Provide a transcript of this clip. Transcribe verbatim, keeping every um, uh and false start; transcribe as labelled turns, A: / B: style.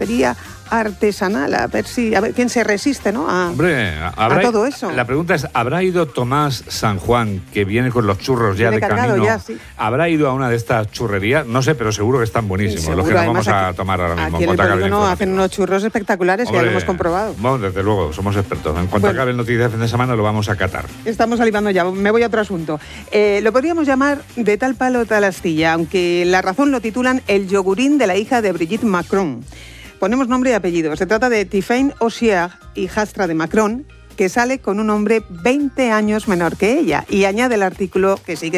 A: churrería artesanal, a ver si a ver quién se resiste, ¿no? A,
B: Hombre,
A: a todo eso.
B: La pregunta es, ¿habrá ido Tomás San Juan, que viene con los churros ya
A: Viene
B: de camino?
A: ya, sí.
B: ¿Habrá ido a una de estas churrerías? No sé, pero seguro que están buenísimos,
A: Sí,
B: los que nos vamos
A: aquí,
B: a tomar ahora mismo.
A: Aquí en el polígono hacen unos churros espectaculares. Hombre, ya lo hemos comprobado.
B: Bueno, desde luego, somos expertos. En cuanto bueno, acabe el Noticias de fin de semana lo vamos a catar.
A: Estamos salivando ya, me voy a otro asunto. Eh, lo podríamos llamar de tal palo tal astilla, aunque La Razón lo titulan El yogurín de la hija de Brigitte Macron. Ponemos nombre y apellido. Se trata de Tiffaine Ossier, hijastra de Macron, que sale con un hombre veinte años menor que ella. Y añade el artículo que sigue